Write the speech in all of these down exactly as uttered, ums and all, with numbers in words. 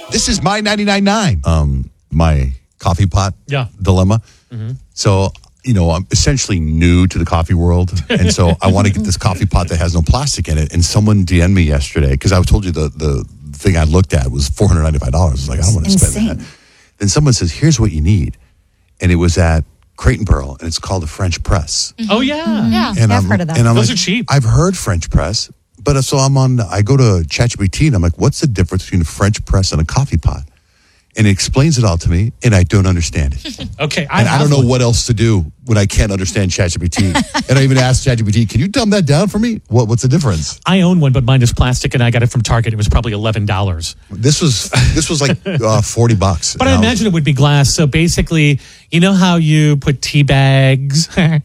This is my ninety-nine nine. Um, my coffee pot yeah. dilemma. Mm-hmm. So, you know, I'm essentially new to the coffee world. And so I want to get this coffee pot that has no plastic in it. And someone D M'd me yesterday because I told you the, the thing I looked at was four hundred ninety-five dollars. I was like, I don't want to spend that. Then someone says, here's what you need. And it was at Crate and Barrel, and it's called a French press. Mm-hmm. Oh, yeah. Mm-hmm. Yeah, and I've I'm, heard of that. And I'm Those like, are cheap. I've heard French press, but so I'm on, I go to ChatGPT, and I'm like, what's the difference between a French press and a coffee pot? And it explains it all to me, and I don't understand it. Okay. I and I don't know one. what else to do when I can't understand ChatGPT. And I even asked ChatGPT, can you dumb that down for me? What What's the difference? I own one, but mine is plastic, and I got it from Target. It was probably eleven dollars. This was this was like uh, forty bucks. But I imagine it would be glass. So basically, you know how you put tea bags,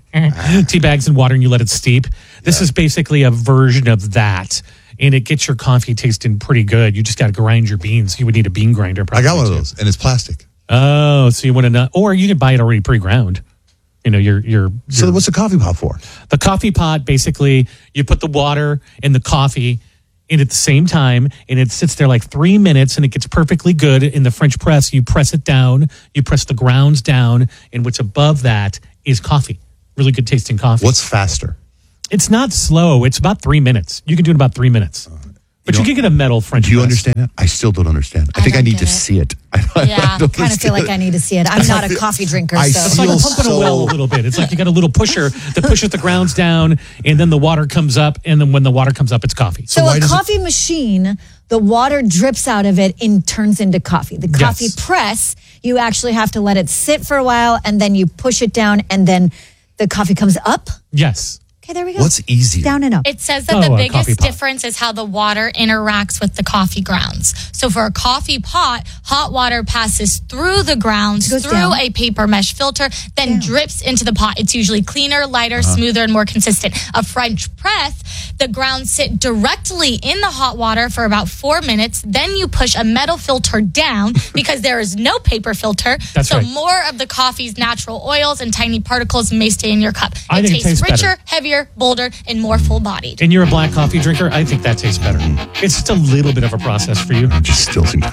tea bags in water and you let it steep? This yeah. is basically a version of that. And it gets your coffee tasting pretty good. You just got to grind your beans. You would need a bean grinder. Probably I got one too. of those, and it's plastic. Oh, so you want to know? Or you can buy it already pre-ground. You know, your your. So what's the coffee pot for? The coffee pot, basically, you put the water and the coffee in at the same time, and it sits there like three minutes, and it gets perfectly good. In the French press, you press it down, you press the grounds down, and what's above that is coffee. Really good tasting coffee. What's faster? It's not slow. It's about three minutes. You can do it in about three minutes. Uh, but you, know, you can get a metal French press. Do you understand it? I still don't understand. I, I think I need to it. see it. I, yeah, I kind of feel like I need to see it. I'm not a coffee drinker. I so. It's like pumping so... a well a little bit. It's like you got a little pusher that pushes the grounds down, and then the water comes up, and then when the water comes up, it's coffee. So, so a coffee it... machine, the water drips out of it and turns into coffee. The coffee yes. press, you actually have to let it sit for a while, and then you push it down, and then the coffee comes up? Yes. Okay, there we go. What's easier? Down and up. It says that oh, the biggest pot. difference is how the water interacts with the coffee grounds. So for a coffee pot, hot water passes through the grounds, through down. a paper mesh filter, then Down. drips into the pot. It's usually cleaner, lighter, uh-huh. smoother, and more consistent. A French press, the grounds sit directly in the hot water for about four minutes. Then you push a metal filter down because there is no paper filter. That's so right. more of the coffee's natural oils and tiny particles may stay in your cup. It I think tastes, it tastes richer, better. heavier, bolder, and more full-bodied. And you're a black coffee drinker, I think that tastes better. It's just a little bit of a process for you. It just still seems